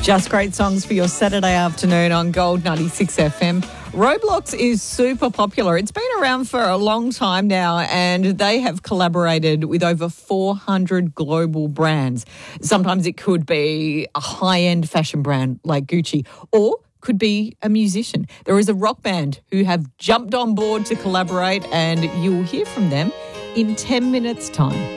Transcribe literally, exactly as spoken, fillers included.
Just great songs for your Saturday afternoon on Gold ninety-six F M. Roblox is super popular. It's been around for a long time now, and they have collaborated with over four hundred global brands. Sometimes it could be a high-end fashion brand like Gucci, or could be a musician. There is a rock band who have jumped on board to collaborate, and you'll hear from them in ten minutes' time.